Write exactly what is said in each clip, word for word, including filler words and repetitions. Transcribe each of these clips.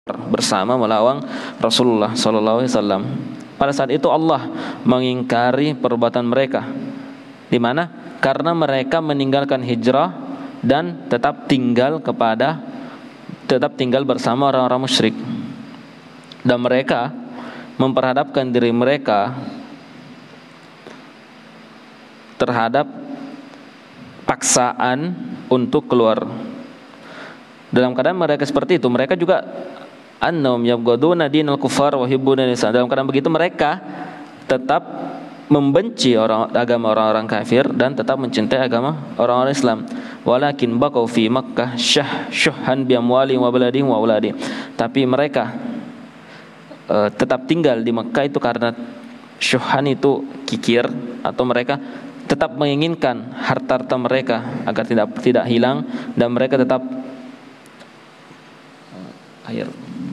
bersama melawan Rasulullah sallallahu alaihi wasallam. Pada saat itu Allah mengingkari perbuatan mereka. Di mana? Karena mereka meninggalkan hijrah dan tetap tinggal kepada tetap tinggal bersama orang-orang musyrik. Dan mereka memperhadapkan diri mereka terhadap paksaan untuk keluar. Dalam keadaan mereka seperti itu, mereka juga annahum yabghaduna dinal kufar wa yuhibbuna nisa. Dalam keadaan begitu mereka tetap membenci orang agama orang-orang kafir dan tetap mencintai agama orang-orang Islam. Walakin baqau fi Makkah syah syuhan bi amwalihim wa baladihim wa auladihim. Tapi mereka uh, tetap tinggal di Makkah itu karena syuhan itu kikir, atau mereka tetap menginginkan harta-harta mereka agar tidak tidak hilang, dan mereka tetap uh, air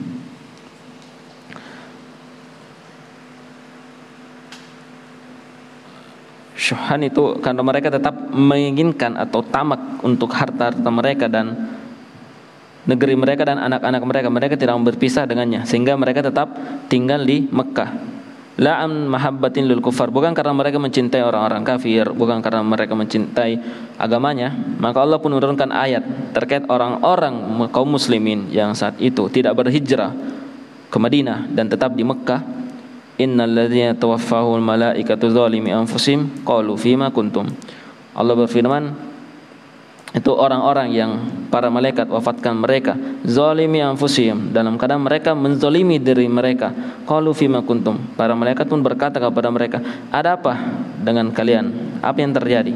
syuhan itu karena mereka tetap menginginkan atau tamak untuk harta-harta mereka dan negeri mereka dan anak-anak mereka. Mereka tidak mau berpisah dengannya, sehingga mereka tetap tinggal di Mekah. La am mahabbatin lil kufar, bukan karena mereka mencintai orang-orang kafir, bukan karena mereka mencintai agamanya. Maka Allah pun menurunkan ayat terkait orang-orang kaum muslimin yang saat itu tidak berhijrah ke Madinah dan tetap di Mekah. Innal ladzina tawaffahumul malaikatu zalimi anfusihim qalu fima kuntum. Allah berfirman, itu orang-orang yang para malaikat wafatkan mereka zalimi anfusihim, dalam keadaan mereka menzalimi diri mereka. Qalu fima kuntum. Para malaikat pun berkata kepada mereka, ada apa dengan kalian? Apa yang terjadi?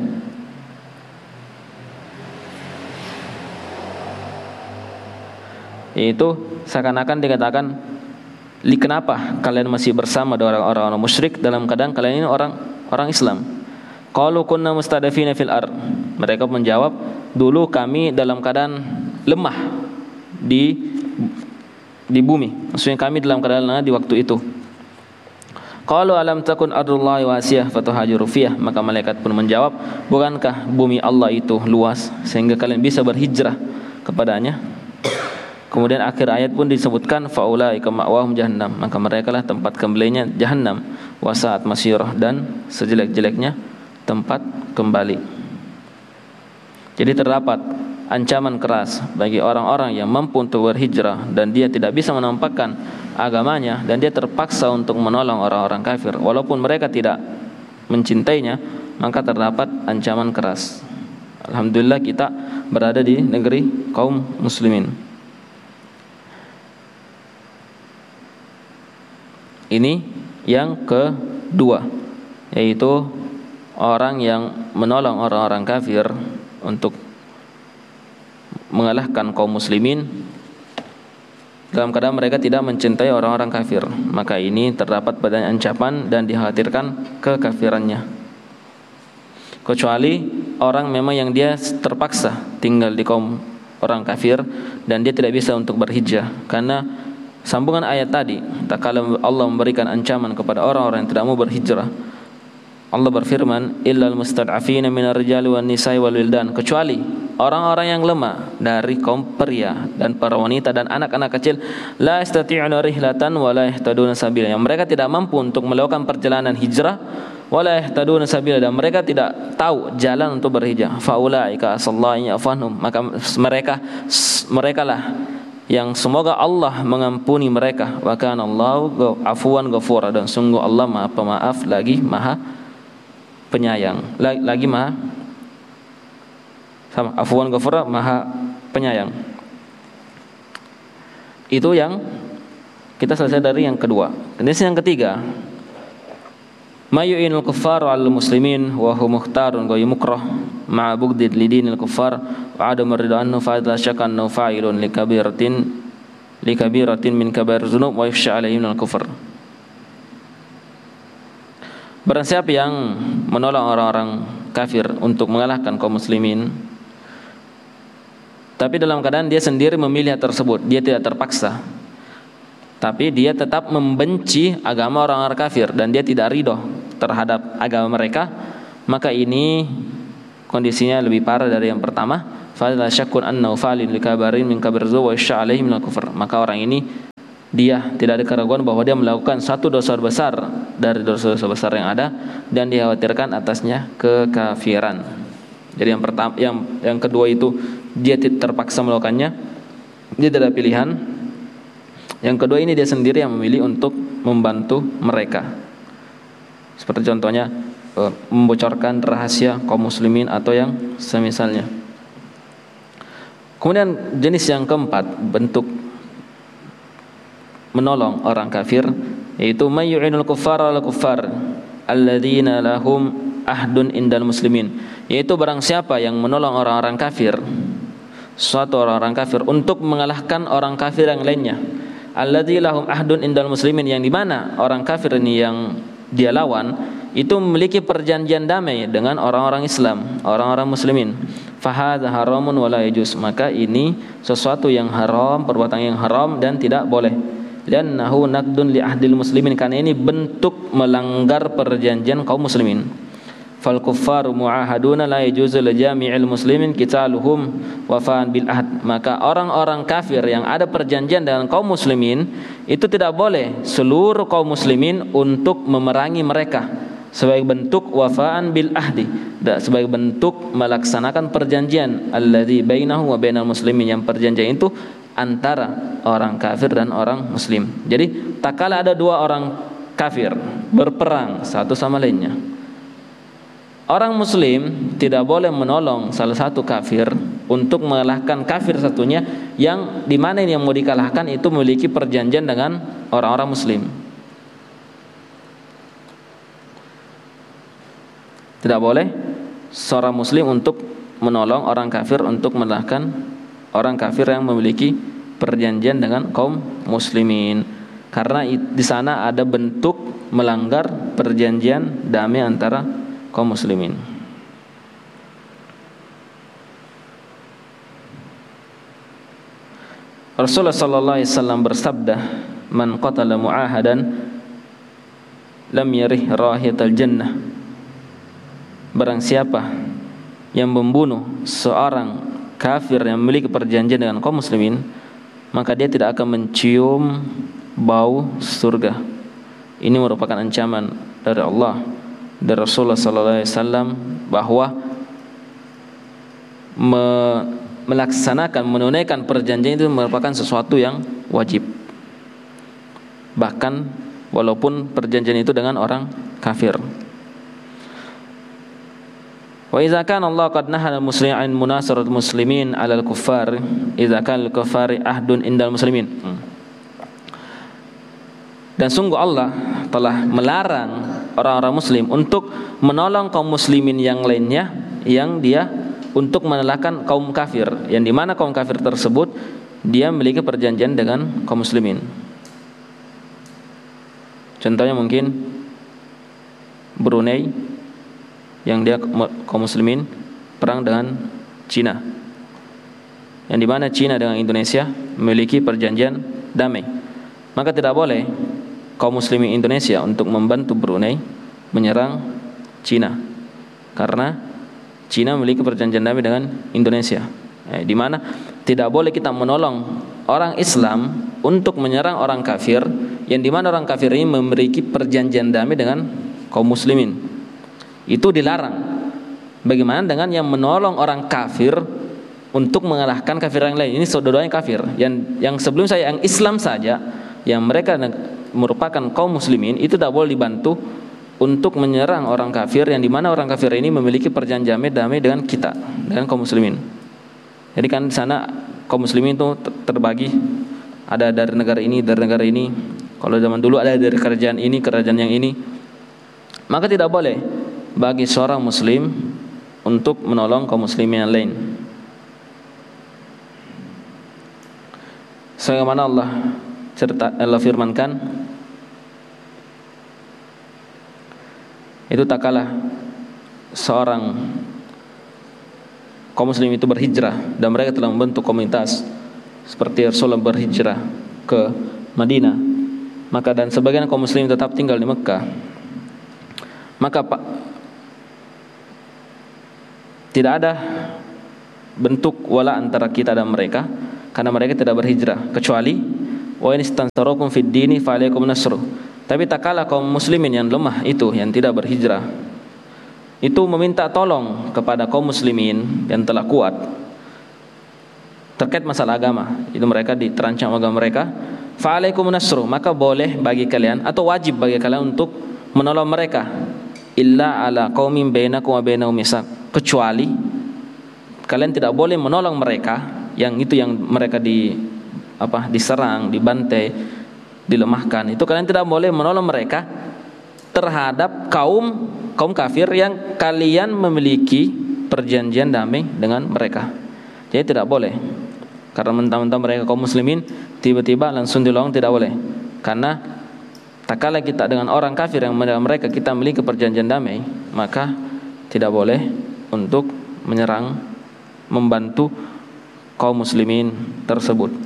Itu seakan-akan dikatakan, Li kenapa kalian masih bersama dengan orang-orang musyrik dalam keadaan kalian ini orang orang Islam? Qalu kunna mustadafina fil ard. Mereka menjawab, dulu kami dalam keadaan lemah di di bumi. Maksudnya kami dalam keadaan lemah di waktu itu. Qalu alam takun ardullahi wasiyah fatuhajiru fiyah. Maka malaikat pun menjawab, bukankah bumi Allah itu luas sehingga kalian bisa berhijrah kepadanya? Kemudian akhir ayat pun disebutkan faulaika ma'wahum jahannam, maka mereka lah tempat kembalinya jahannam, wasaat masyirah, dan sejelek-jeleknya tempat kembali. Jadi terdapat ancaman keras bagi orang-orang yang mampu untuk berhijrah dan dia tidak bisa menampakkan agamanya dan dia terpaksa untuk menolong orang-orang kafir walaupun mereka tidak mencintainya, maka terdapat ancaman keras. Alhamdulillah kita berada di negeri kaum muslimin. Ini yang kedua, yaitu orang yang menolong orang-orang kafir untuk mengalahkan kaum muslimin dalam keadaan mereka tidak mencintai orang-orang kafir. Maka ini terdapat pada ancaman dan dikhawatirkan kekafirannya. Kecuali orang memang yang dia terpaksa tinggal di kaum orang kafir dan dia tidak bisa untuk berhijrah, karena sambungan ayat tadi, tak kala Allah memberikan ancaman kepada orang-orang yang tidak mau berhijrah, Allah berfirman, illal mustad'afina minar rijali wan nisa'i wal wildan, kecuali orang-orang yang lemah dari kaum pria dan para wanita dan anak-anak kecil, la yastati'una rihlatan wa la yahtaduna sabila, yang mereka tidak mampu untuk melakukan perjalanan hijrah, wa la yahtaduna sabila, dan mereka tidak tahu jalan untuk berhijrah. Faulaika asallahu ya'fanhum, maka mereka mereka lah yang semoga Allah mengampuni mereka. Wa kana Allahu afuwan ghafura, dan sungguh Allah Maha Pemaaf lagi Maha Penyayang. Lagi, lagi Maha sama afuwan ghafura, Maha Penyayang. Itu yang kita selesai dari yang kedua. Kemudian yang ketiga, mayu'inul kuffaru 'alal muslimin wa huwa mukhtarun ghayru mukrah ma'a bughdid lidinil kuffar wa 'adam ar-ridha anhu fa idza syakka annahu fa'ilun likabiratin likabiratin min kabair dzunub wa yafsha 'alaihim al-kufr. Barang siapa yang menolong orang-orang kafir untuk mengalahkan kaum muslimin, tapi dalam keadaan dia sendiri memilih tersebut, dia tidak terpaksa, tapi dia tetap membenci agama orang-orang kafir dan dia tidak ridho terhadap agama mereka, maka ini kondisinya lebih parah dari yang pertama. fala syakkun annahu fa'ilun likabarin min kabir dzu wa yasha alaihi min al-kufr. Maka orang ini dia tidak ada keraguan bahwa dia melakukan satu dosa besar dari dosa-dosa besar yang ada dan dikhawatirkan atasnya kekafiran. Jadi yang pertama, yang yang kedua itu dia terpaksa melakukannya, dia tidak ada pilihan. Yang kedua ini dia sendiri yang memilih untuk membantu mereka. Seperti contohnya membocorkan rahasia kaum muslimin atau yang semisalnya. Kemudian jenis yang keempat bentuk menolong orang kafir, yaitu mayyu'inul kuffara wal kuffar alladzina lahum ahdun indal muslimin, yaitu barang siapa yang menolong orang-orang kafir, suatu orang-orang kafir untuk mengalahkan orang kafir yang lainnya, alladzina lahum ahdun indal muslimin, yang dimana orang kafir ini yang dia lawan itu memiliki perjanjian damai dengan orang-orang Islam, orang-orang muslimin, fahadha haramun wala yajuz, maka ini sesuatu yang haram, perbuatan yang haram dan tidak boleh. Liannahu naqdun li ahdil muslimin, karena ini bentuk melanggar perjanjian kaum muslimin. Fal kuffaru mu'ahaduna la yajuzu li jami'il muslimin qitaluhum wafa'an bil ahd, maka orang-orang kafir yang ada perjanjian dengan kaum muslimin itu tidak boleh seluruh kaum muslimin untuk memerangi mereka sebagai bentuk wafa'an bil ahdi, sebagai bentuk melaksanakan perjanjian alladzi bainahu wa bainal muslimin, yang perjanjian itu antara orang kafir dan orang muslim. Jadi tak kala ada dua orang kafir berperang satu sama lainnya, orang muslim tidak boleh menolong salah satu kafir untuk mengalahkan kafir satunya, yang dimana ini yang mau dikalahkan itu memiliki perjanjian dengan orang-orang muslim. Tidak boleh seorang muslim untuk menolong orang kafir untuk mengalahkan orang kafir yang memiliki perjanjian dengan kaum muslimin, karena di sana ada bentuk melanggar perjanjian damai antara kaum muslimin. Rasulullah sallallahu alaihi wasallam bersabda, "Man qatala mu'ahadan lam yarih rahiyatal jannah." Barang siapa yang membunuh seorang kafir yang memiliki perjanjian dengan kaum muslimin, maka dia tidak akan mencium bau surga. Ini merupakan ancaman dari Allah, dari Rasulullah sallallahu alaihi wasallam, bahwa me melaksanakan, menunaikan perjanjian itu merupakan sesuatu yang wajib, bahkan walaupun perjanjian itu dengan orang kafir. Wa idza kana Allah qad nahana al-muslimin an munasarat muslimin 'ala al-kuffar idza kana al-kuffari ahdun indal muslimin. Dan sungguh Allah telah melarang orang-orang muslim untuk menolong kaum muslimin yang lainnya yang dia untuk mengalahkan kaum kafir, yang dimana kaum kafir tersebut dia memiliki perjanjian dengan kaum muslimin. Contohnya mungkin Brunei, yang dia kaum muslimin perang dengan Cina, yang dimana Cina dengan Indonesia memiliki perjanjian damai, maka tidak boleh kaum muslimin Indonesia untuk membantu Brunei menyerang Cina, karena Cina memiliki perjanjian damai dengan Indonesia, eh, dimana tidak boleh kita menolong orang Islam untuk menyerang orang kafir, yang dimana orang kafir ini memiliki perjanjian damai dengan kaum muslimin. Itu dilarang. Bagaimana dengan yang menolong orang kafir untuk mengalahkan kafir yang lain? Ini saudara-saudaranya kafir. Yang yang sebelum saya yang Islam saja, yang mereka merupakan kaum muslimin, itu tidak boleh dibantu untuk menyerang orang kafir, yang dimana orang kafir ini memiliki perjanjian damai dengan kita, dengan kaum muslimin. Jadi kan di sana kaum muslimin itu terbagi, ada dari negara ini, dari negara ini. Kalau zaman dulu ada dari kerajaan ini, kerajaan yang ini. Maka tidak boleh bagi seorang muslim untuk menolong kaum muslimin yang lain. Sebagaimana Allah cerita, Allah firmankan, itu tak kalah seorang kaum muslim itu berhijrah dan mereka telah membentuk komunitas seperti Rasulullah berhijrah ke Madinah, maka dan sebagian kaum muslim tetap tinggal di Mekah, maka Pak, tidak ada bentuk wala antara kita dan mereka, karena mereka tidak berhijrah, kecuali wa in istansarukum fid dini fa alaikum nasru. Tapi tak kala kaum muslimin yang lemah itu, yang tidak berhijrah, itu meminta tolong kepada kaum muslimin yang telah kuat terkait masalah agama, itu mereka diterancam agama mereka, fa alaikum nasru, maka boleh bagi kalian atau wajib bagi kalian untuk menolong mereka, illa ala qaumin bainakum wa bainahum mitsaq, kecuali kalian tidak boleh menolong mereka yang itu yang mereka di apa diserang, dibantai, dilemahkan, itu kalian tidak boleh menolong mereka terhadap kaum kaum kafir yang kalian memiliki perjanjian damai dengan mereka. Jadi tidak boleh, karena mentang-mentang mereka kaum muslimin tiba-tiba langsung dilolong, tidak boleh. Karena tak kala kita dengan orang kafir yang mereka kita memiliki perjanjian damai, maka tidak boleh untuk menyerang, membantu kaum muslimin tersebut.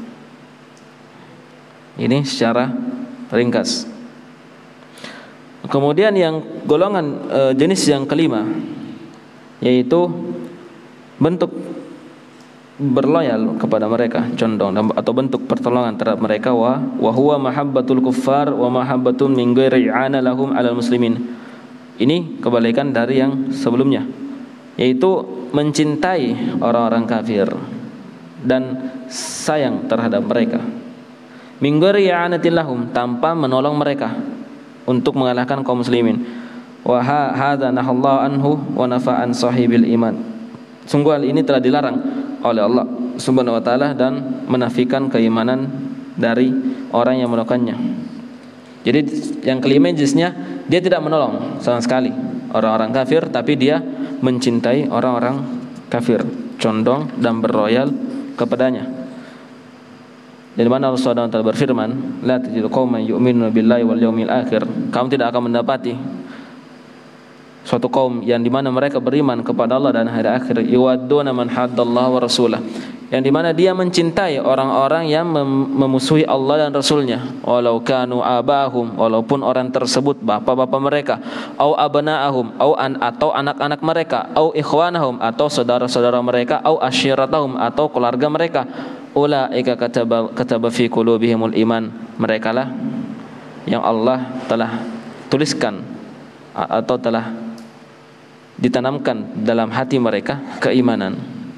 Ini secara ringkas. Kemudian yang golongan e, jenis yang kelima, yaitu bentuk berloyal kepada mereka, condong atau bentuk pertolongan terhadap mereka, wa wa huwa mahabbatul kuffar wa mahabbatun min ghairi i'ana lahum 'alal muslimin. Ini kebalikan dari yang sebelumnya, yaitu mencintai orang-orang kafir dan sayang terhadap mereka, min ghairi i'anatin lahum, tanpa menolong mereka untuk mengalahkan kaum muslimin. Wa hadza nahallahu anhu wa nafa'an sahibil iman. Sungguh hal ini telah dilarang oleh Allah Subhanahu wa taala dan menafikan keimanan dari orang yang melakukannya. Jadi yang kelima jenisnya, dia tidak menolong sama sekali orang-orang kafir, tapi dia mencintai orang-orang kafir, condong dan berloyal kepadanya. Di mana Allah Subhanahu wa taala berfirman, la tajidu qauman yu'minuna billahi wal yaumil akhir. Kamu tidak akan mendapati suatu kaum yang dimana mereka beriman kepada Allah dan hari akhir, yuwadduna man haddallaha wa rasulah, yang dimana dia mencintai orang-orang yang mem- memusuhi Allah dan Rasulnya, walau kanu abahum, walaupun orang tersebut bapak-bapak mereka, au abna'ahum, au an atau anak-anak mereka, au ikhwanahum atau saudara-saudara mereka, au asyiratahum atau keluarga mereka, ulaika kataba kataba fi qulubihimul iman, merekalah yang Allah telah tuliskan atau telah ditanamkan dalam hati mereka keimanan.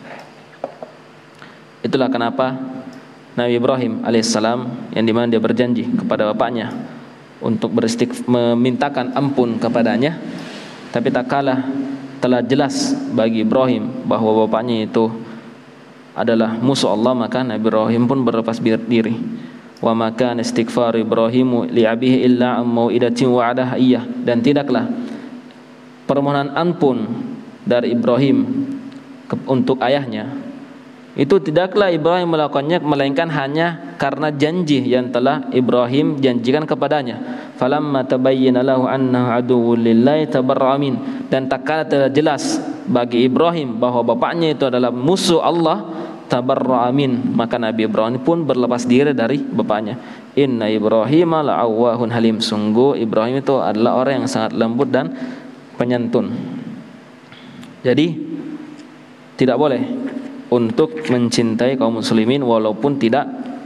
Itulah kenapa Nabi Ibrahim alaihissalam, yang dimana dia berjanji kepada bapaknya untuk beristighfar, memintakan ampun kepadanya, tapi tak kalah telah jelas bagi Ibrahim bahwa bapaknya itu adalah musuh Allah, maka Nabi Ibrahim pun berlepas diri. Wa maka istighfar Ibrahimu li abihi illa am mau'idatin wa'adaha iyyah, dan tidaklah permohonan ampun dari Ibrahim untuk ayahnya itu tidaklah Ibrahim melakukannya melainkan hanya karena janji yang telah Ibrahim janjikan kepadanya. Falamma tabayyana lahu annahu aduwwun lillahi tabarra'a min, dan tak kala telah jelas bagi Ibrahim bahwa bapaknya itu adalah musuh Allah, tabarra'a min, maka Nabi Ibrahim pun berlepas diri dari bapaknya. Inna Ibrahima la'awwahun halim, sungguh Ibrahim itu adalah orang yang sangat lembut dan penyantun. Jadi tidak boleh untuk mencintai kaum muslimin walaupun tidak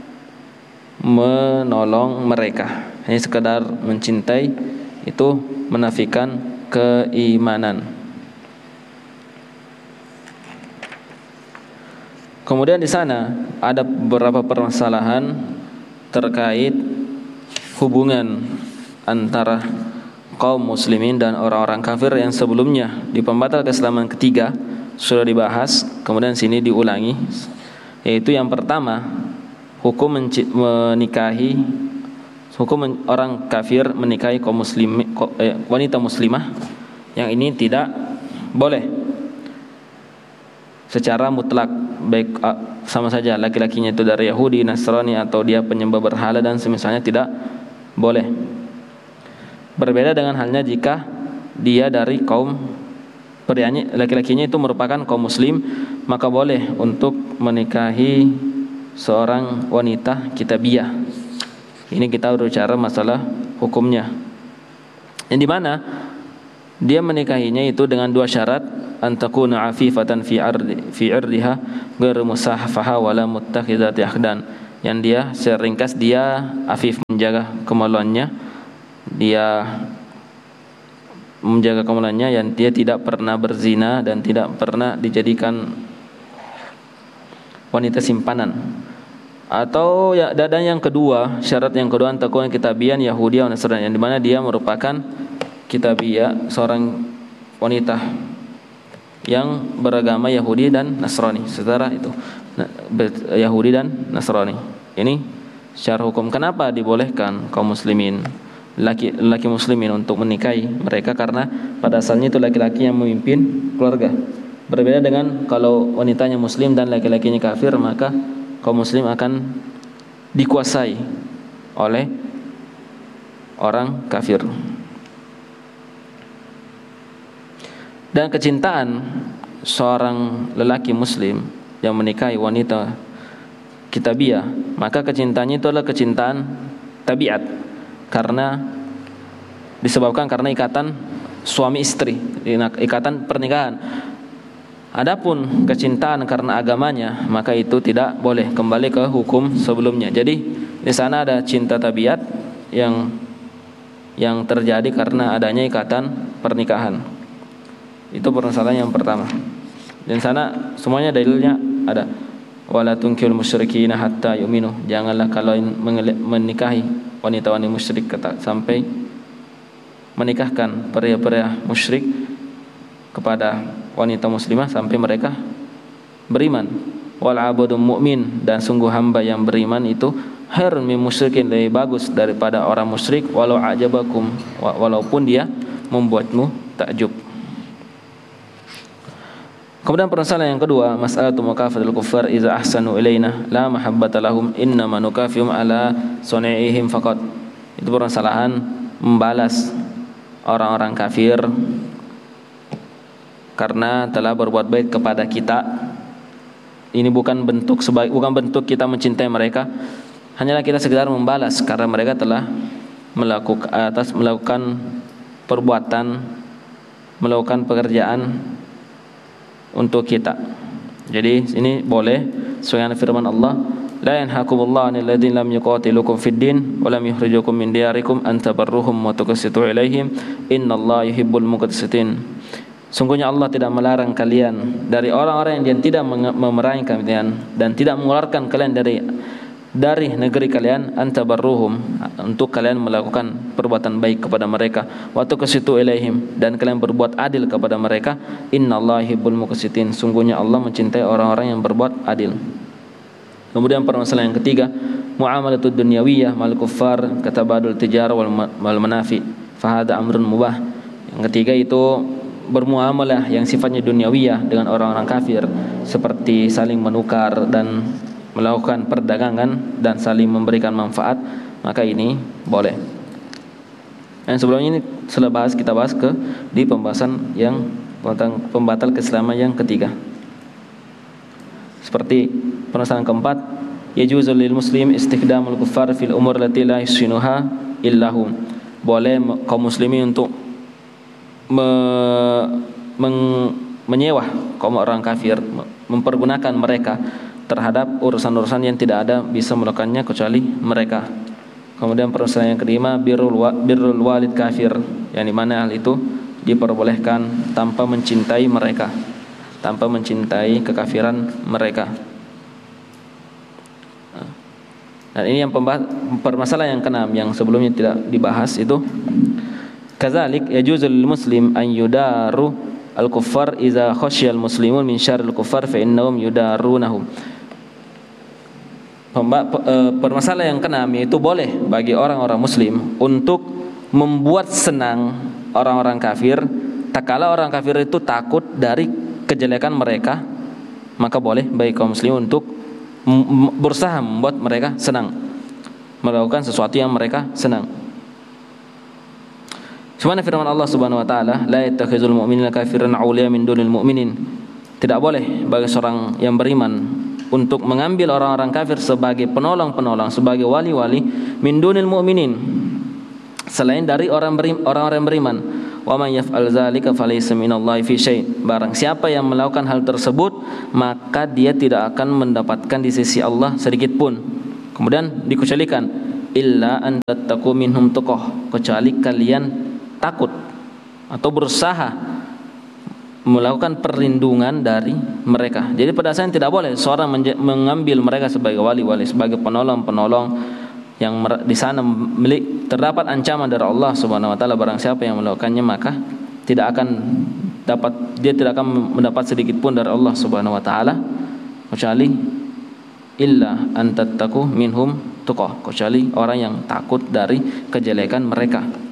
menolong mereka. Hanya sekedar mencintai itu menafikan keimanan. Kemudian di sana ada beberapa permasalahan terkait hubungan antara kaum muslimin dan orang-orang kafir yang sebelumnya di pembatal keislaman ketiga sudah dibahas, kemudian sini diulangi, yaitu yang pertama, hukum menci- menikahi hukum men- orang kafir menikahi kaum muslim eh, wanita muslimah, yang ini tidak boleh secara mutlak, baik sama saja laki-lakinya itu dari Yahudi, Nasrani atau dia penyembah berhala dan semisalnya, tidak boleh. Berbeda dengan halnya jika dia dari kaum prianya, laki-lakinya itu merupakan kaum muslim, maka boleh untuk menikahi seorang wanita kitabiyah. Ini kita berbicara masalah hukumnya, yang dimana dia menikahinya itu dengan dua syarat. an takuna afifatan fi ardi fi irdiha ghairu musahfaha wala muttakhidati akhdan. Yang dia seringkas dia afif, menjaga kemaluannya, dia menjaga kemaluannya, yang dia tidak pernah berzina dan tidak pernah dijadikan wanita simpanan. Atau ya, dan yang kedua, syarat yang kedua antakun kitabian Yahudi atau Nasrani, yang dimana dia merupakan kitabiyah, seorang wanita yang beragama Yahudi dan Nasrani. Setelah itu Yahudi dan Nasrani. Ini secara hukum. Kenapa dibolehkan kaum muslimin, laki laki muslimin untuk menikahi mereka? Karena pada asalnya itu laki-laki yang memimpin keluarga. Berbeda dengan kalau wanitanya muslim dan laki-lakinya kafir, maka kaum muslim akan dikuasai oleh orang kafir. Dan kecintaan seorang lelaki muslim yang menikahi wanita kitabiah, maka kecintaannya itu adalah kecintaan tabiat, karena disebabkan karena ikatan suami istri, ikatan pernikahan. Adapun kecintaan karena agamanya, maka itu tidak boleh, kembali ke hukum sebelumnya. Jadi di sana ada cinta tabiat yang yang terjadi karena adanya ikatan pernikahan. Itu permasalahan yang pertama. Dan sana semuanya dalilnya ada. Wala tunkihul musyrikina hatta yu'minu. Janganlah kalau menikahi wanita-wanita musyrik sampai menikahkan pria-pria musyrik kepada wanita muslimah sampai mereka beriman. Wal abdul mu'min, dan sungguh hamba yang beriman itu khairun min musyrikin, lebih bagus daripada orang musyrik, walau ajabakum, walaupun dia membuatmu takjub. Kemudian permasalahan yang kedua, mas'alatu mukafatul kuffar idza ahsanu ilaina la mahabbata lahum innama nukafihum ala sun'ihim faqat. Itu permasalahan membalas orang-orang kafir karena telah berbuat baik kepada kita. Ini bukan bentuk sebagai bukan bentuk kita mencintai mereka, hanyalah kita sekedar membalas karena mereka telah melakukan atas melakukan perbuatan, melakukan pekerjaan untuk kita. Jadi ini boleh sesuai firman Allah, la yanhakumullahu 'anil ladzina lam yuqatilukum fid din wa lam yukhrijukum min diyarikum an tabarruhum wa tuqsitu ilaihim innallaha yuhibbul muqsitin. Sungguhnya Allah tidak melarang kalian dari orang-orang yang tidak memerangi kalian dan tidak mengeluarkan kalian dari dari negeri kalian, antabarruhum, untuk kalian melakukan perbuatan baik kepada mereka, wa tuqsitu ilaihim, dan kalian berbuat adil kepada mereka, innallaha yuhibbul muqsitin. Sungguhnya Allah mencintai orang-orang yang berbuat adil. Kemudian permasalahan yang ketiga, muamalatud dunyawiyah mal kuffar katabadul tijarah wal manafi, fa hada amrun mubah. Yang ketiga itu bermuamalah yang sifatnya duniawiyah dengan orang-orang kafir, seperti saling menukar dan melakukan perdagangan dan saling memberikan manfaat, maka ini boleh. Dan sebelumnya ini sudah bahas, kita bahas ke di pembahasan yang tentang pembatal keislaman yang ketiga. Seperti permasalahan keempat, yajuzul lil muslim istikdamul kuffar fil umur lati la yusinuha illahum. Boleh kaum muslimin untuk me, meng, menyewa kaum orang kafir, mempergunakan mereka terhadap urusan-urusan yang tidak ada bisa melakukannya kecuali mereka. Kemudian permasalahan yang kelima, birrul, wa, birrul walid kafir, yang dimana hal itu diperbolehkan tanpa mencintai mereka, tanpa mencintai kekafiran mereka. Dan ini yang permasalahan yang keenam yang sebelumnya tidak dibahas, itu kadzalik yajuzul muslim an yudaru al-kuffar idza khasyal muslimun min syarril kuffar fa innahum yudarunahum. Permasalahan yang keenam yaitu boleh bagi orang-orang muslim untuk membuat senang orang-orang kafir tatkala orang kafir itu takut dari kejelekan mereka, maka boleh bagi kaum muslim untuk berusaha membuat mereka senang, melakukan sesuatu yang mereka senang. Sebagaimana firman Allah Subhanahu wa taala, la yattakhizul mu'minuna kafiran awliya min dunil mu'minin. Tidak boleh bagi seorang yang beriman untuk mengambil orang-orang kafir sebagai penolong-penolong, sebagai wali-wali, min dunil mu'minin, selain dari orang berim, orang-orang beriman. wa man yaf'al dzalika falaysa minallahi fi syai'. Barang siapa yang melakukan hal tersebut, maka dia tidak akan mendapatkan di sisi Allah sedikit pun. Kemudian dikecualikan, illa an tattaqu minhum tuqah, kecuali kalian takut atau berusaha melakukan perlindungan dari mereka. Jadi pada dasarnya tidak boleh seorang mengambil mereka sebagai wali-wali, sebagai penolong-penolong yang di sana milik terdapat ancaman dari Allah Subhanahu wa taala. Barang siapa yang melakukannya maka tidak akan dapat dia tidak akan mendapat sedikit pun dari Allah Subhanahu wa taala, kecuali illa an tattaqu minhum tuqah, kecuali orang yang takut dari kejelekan mereka.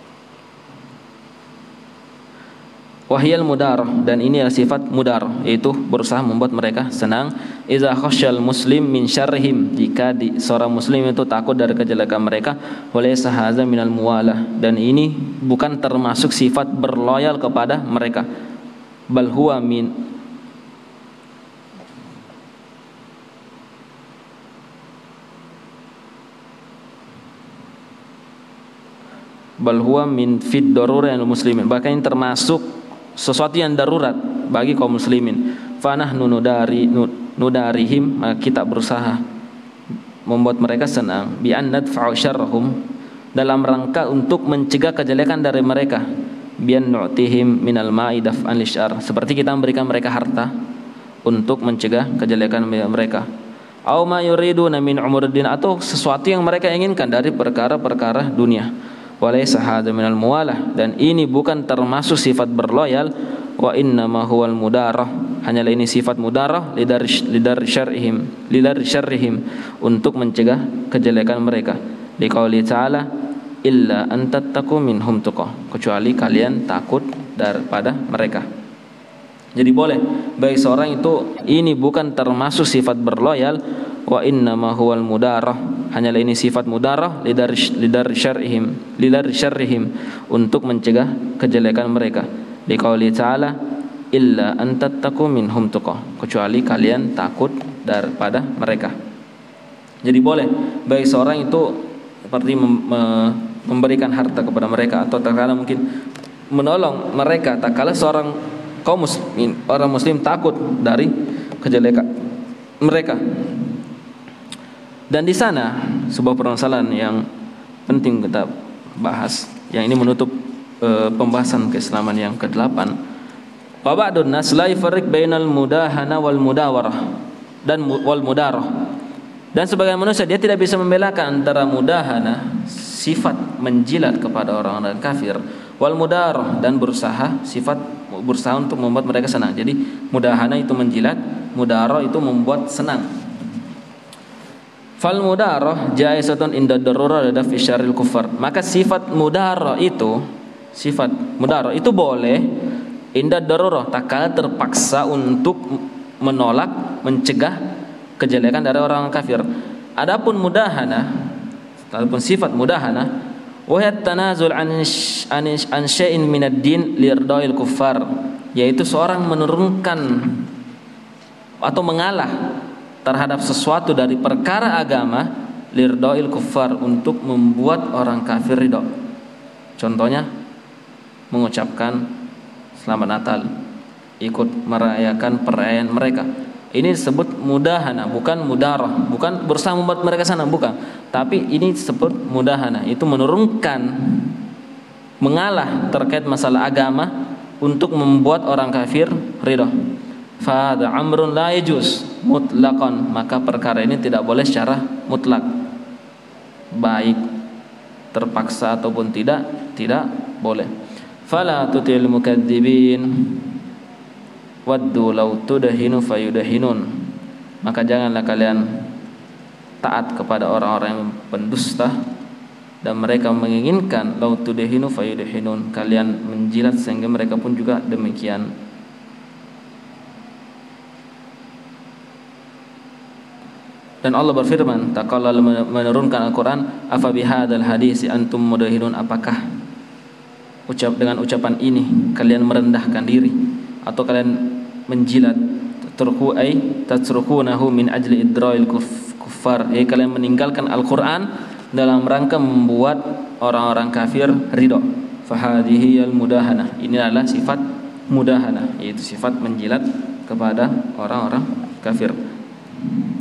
Wahyal mudarah, dan ini adalah sifat mudarah, yaitu berusaha membuat mereka senang. Iza khasyal muslim min syarrihim, jika di, seorang muslim itu takut dari kejelekan mereka. Walaysa hadza minal muwalah, dan ini bukan termasuk sifat berloyal kepada mereka. Bal huwa min bal huwa min fid darurah al muslimin, bahkan ini termasuk sesuatu yang darurat bagi kaum muslimin. Fanahnu nudari nudarihim, maka kita berusaha membuat mereka senang. Bi an nadfa'u syarrahum, dalam rangka untuk mencegah kejelekan dari mereka. Bi an nu'tihim minal ma'i daf'an lisyar, seperti kita memberikan mereka harta untuk mencegah kejelekan mereka. Au ma yuriduna min umuriddin, atau sesuatu yang mereka inginkan dari perkara-perkara dunia. Walaysa hadza minal muwalah, dan ini bukan termasuk sifat berloyal. Wa inna ma huwal mudarah, hanyalah ini sifat mudarah lidar lidar syarrihim lidar syarrihim, untuk mencegah kejelekan mereka. Liqauli ta'ala illa an tattaqu minhum tuqah, kecuali kalian takut daripada mereka. Jadi boleh bagi seorang itu, ini bukan termasuk sifat berloyal. Wa inna ma huwal mudarah, hanyalah ini sifat mudarah lidar lidar syarrihim lidar syarrihim, untuk mencegah kejelekan mereka. Liqauli ta'ala illa an tattaqu minhum tuqah, kecuali kalian takut daripada mereka. Jadi boleh bagi seorang itu seperti memberikan harta kepada mereka, atau terkadang mungkin menolong mereka tak kala seorang kaum muslim, orang muslim takut dari kejelekan mereka. Dan di sana sebuah permasalahan yang penting kita bahas, yang ini menutup e, pembahasan keislaman yang kedelapan. Wa ba'dun nas la yufarriq bainal mudahana wal mudawarah dan wal mudarah. Dan sebagian manusia dia tidak bisa membedakan antara mudahana, sifat menjilat kepada orang-orang kafir, wal mudarah, dan berusaha sifat berusaha untuk membuat mereka senang. Jadi mudahana itu menjilat, mudarah itu membuat senang. Fal mudarah jaizatun inda darurah la fi syarril kufar. Maka sifat mudarah itu, sifat mudarah itu boleh inda darurah, tak kala terpaksa untuk menolak, mencegah kejelekan dari orang kafir. Adapun mudahana, adapun sifat mudahana, wa hiya tanazul an an syai'in min ad-din lirda'il kuffar, yaitu seorang menurunkan atau mengalah terhadap sesuatu dari perkara agama lirda'il kuffar, untuk membuat orang kafir ridha. Contohnya mengucapkan selamat Natal, ikut merayakan perayaan mereka. Ini disebut mudahana, bukan mudarah, bukan berusaha membuat mereka senang, bukan. Tapi ini disebut mudahana, itu menurunkan, mengalah terkait masalah agama untuk membuat orang kafir ridha. Fa hadza amrun la yajuz mutlaqan, maka perkara ini tidak boleh secara mutlak, baik terpaksa ataupun tidak, tidak boleh. Fala tutil mukadzibin waddu law tudahinu fayudahinun, maka janganlah kalian taat kepada orang-orang yang pendusta, dan mereka menginginkan law tudahinu fayudahinun, kalian menjilat sehingga mereka pun juga demikian. Dan Allah berfirman, tatkala menurunkan Al-Qur'an, afa bihadzal hadisi antum mudahinun, apakah ucap dengan ucapan ini kalian merendahkan diri atau kalian menjilat? Turku ay tatrukunahu min ajli idrail kuffar, ya kalian meninggalkan Al-Qur'an dalam rangka membuat orang-orang kafir ridha. Fahadhihi al-mudahanah. Ini adalah sifat mudahanah, yaitu sifat menjilat kepada orang-orang kafir.